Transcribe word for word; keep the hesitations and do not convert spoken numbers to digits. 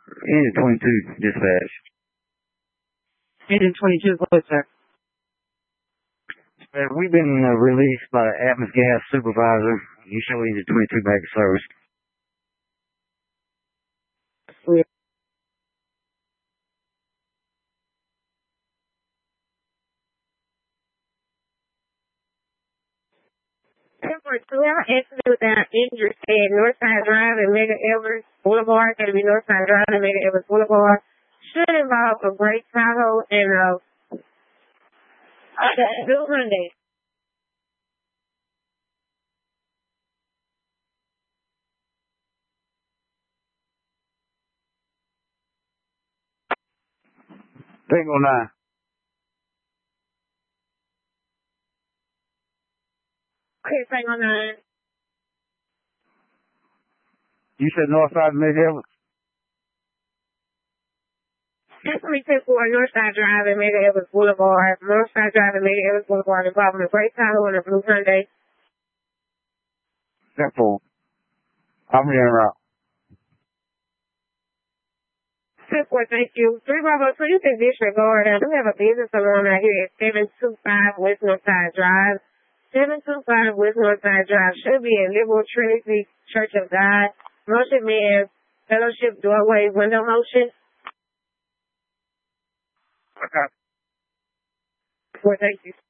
Engine twenty-two, dispatch. Engine twenty-two, what, sir? Uh, we've been uh, released by Atmos Gas Supervisor. You show Engine twenty-two back to service. Yeah. Temporary two hour accident with an injury at Northside Drive and Mega Evers Boulevard. Going to be Northside Drive and Mega Evers Boulevard. Should involve a brake Tahoe and a Bill Hyundai. Tango nine. Okay, Tango nine. You said Northside Mega Evers? three ten four Northside Drive and Mega Evers Boulevard. Northside Drive and Mega Evers Boulevard involving a brake Tahoe and a blue Hyundai. ten four. I'm in route. ten four, thank you. three Bravo, please disregard. I do have a business alarm out here at seven two five West Northside Drive. seven two five West Northside Drive should be a Liberal Trinity Church of God. Motion means fellowship doorway window motion. Okay. Well, thank you.